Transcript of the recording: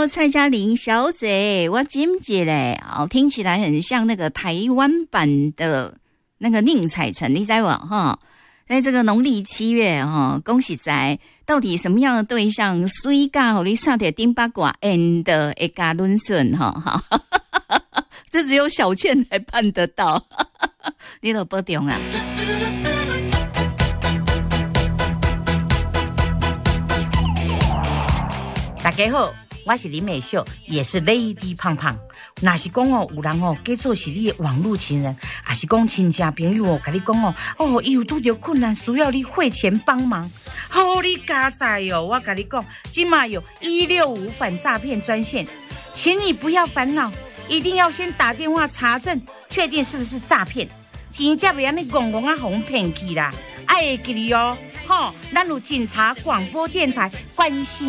哦，蔡嘉玲小姐，我记起嘞，哦，听起来很像那个台湾版的那个宁采臣，你知道哈？在这个农历7月哈，恭喜在到底什么样的对象水甲和你上点丁八卦 and 一家论顺哈，这只有小倩才办得到，你都不懂啊。 大家好，我是林美秀，也是 Lady 胖胖。若是讲哦，有人哦，假做是你的网络情人，还是讲亲戚朋友哦，跟你讲哦，伊有拄着困难，需要你汇钱帮忙。好，你加载哦，我跟你讲，今嘛有165反诈骗专线，请你不要烦恼，一定要先打电话查证，确定是不是诈骗，钱才袂安尼戆戆啊，互骗去啦。爱会记哩哦，吼，咱有警察广播电台关心。